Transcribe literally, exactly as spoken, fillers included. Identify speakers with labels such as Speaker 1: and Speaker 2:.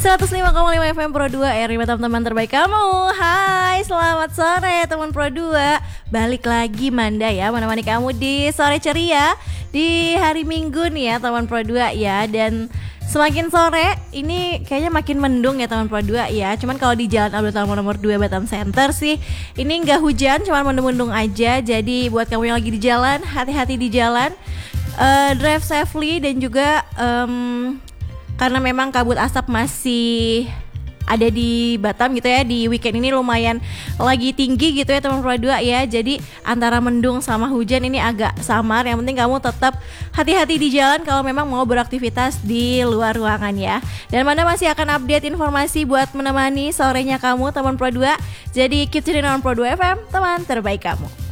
Speaker 1: seratus lima koma lima F M Pro dua, R lima teman-teman terbaik kamu. Hai, selamat sore teman Pro dua. Balik lagi Manda ya, menemani kamu di sore ceria di hari Minggu nih ya teman Pro dua ya. Dan semakin sore ini kayaknya makin mendung ya teman Pro dua ya. Cuman kalau di Jalan Abdul Talmo nomor dua Batam Center sih ini nggak hujan, cuman mendung-mendung aja. Jadi buat kamu yang lagi di jalan, hati-hati di jalan, uh, drive safely. Dan juga um, karena memang kabut asap masih ada di Batam gitu ya, di weekend ini lumayan lagi tinggi gitu ya teman Pro dua ya. Jadi antara mendung sama hujan ini agak samar. Yang penting kamu tetap hati-hati di jalan kalau memang mau beraktivitas di luar ruangan ya. Dan Manda masih akan update informasi buat menemani sorenya kamu teman Pro dua. Jadi keep tuning on Pro dua F M, teman terbaik kamu.